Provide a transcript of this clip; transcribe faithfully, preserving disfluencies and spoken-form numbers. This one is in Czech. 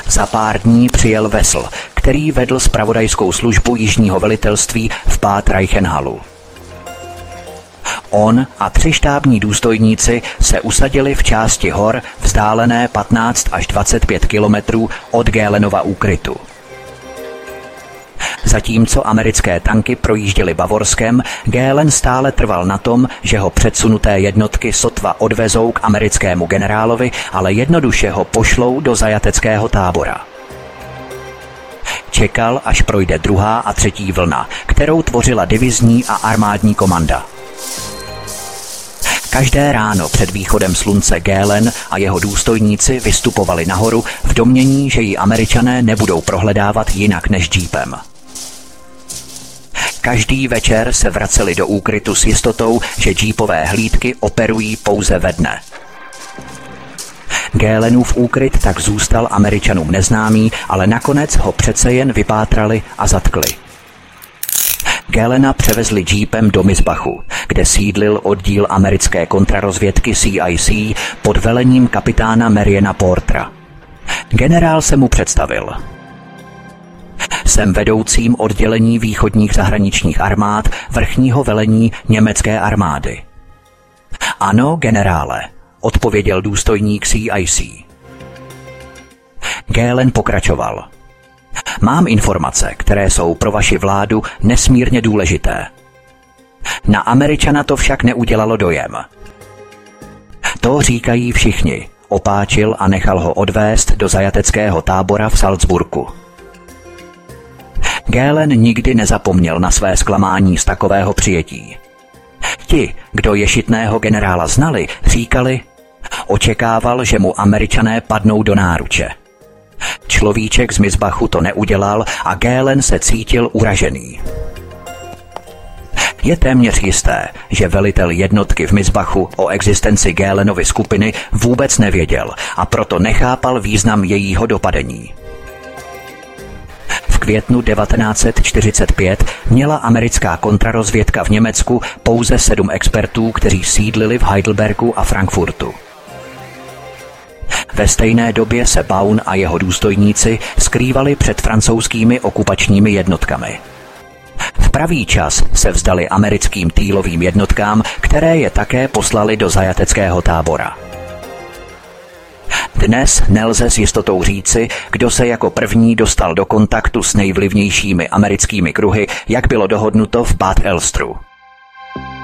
Za pár dní přijel Wessel, který vedl zpravodajskou službu jižního velitelství v Bad Reichenhallu. On a tři štábní důstojníci se usadili v části hor vzdálené patnáct až dvacet pět kilometrů od Göhlenova úkrytu. Zatímco americké tanky projížděly Bavorskem, Göhlen stále trval na tom, že ho předsunuté jednotky sotva odvezou k americkému generálovi, ale jednoduše ho pošlou do zajateckého tábora. Čekal, až projde druhá a třetí vlna, kterou tvořila divizní a armádní komanda. Každé ráno před východem slunce Göhlen a jeho důstojníci vystupovali nahoru v domnění, že ji Američané nebudou prohledávat jinak než džípem. Každý večer se vraceli do úkrytu s jistotou, že džípové hlídky operují pouze ve dne. Göhlenův úkryt tak zůstal Američanům neznámý, ale nakonec ho přece jen vypátrali a zatkli. Göhlena převezli džípem do Mizbachu, kde sídlil oddíl americké kontrarozvědky C I C pod velením kapitána Mariana Portera. Generál se mu představil. Jsem vedoucím oddělení východních zahraničních armád vrchního velení německé armády. Ano, generále, odpověděl důstojník C I C. Göhlen pokračoval. Mám informace, které jsou pro vaši vládu nesmírně důležité. Na Američana to však neudělalo dojem. To říkají všichni, opáčil a nechal ho odvést do zajateckého tábora v Salzburgu. Göhlen nikdy nezapomněl na své zklamání z takového přijetí. Ti, kdo ješitného generála znali, říkali, očekával, že mu Američané padnou do náruče. Človíček z Mizbachu to neudělal a Göhlen se cítil uražený. Je téměř jisté, že velitel jednotky v Mizbachu o existenci Göhlenovy skupiny vůbec nevěděl a proto nechápal význam jejího dopadení. V květnu devatenáct set čtyřicet pět měla americká kontrarozvědka v Německu pouze sedm expertů, kteří sídlili v Heidelbergu a Frankfurtu. Ve stejné době se Baun a jeho důstojníci skrývali před francouzskými okupačními jednotkami. V pravý čas se vzdali americkým týlovým jednotkám, které je také poslali do zajateckého tábora. Dnes nelze s jistotou říci, kdo se jako první dostal do kontaktu s nejvlivnějšími americkými kruhy, jak bylo dohodnuto v Bad Elstru.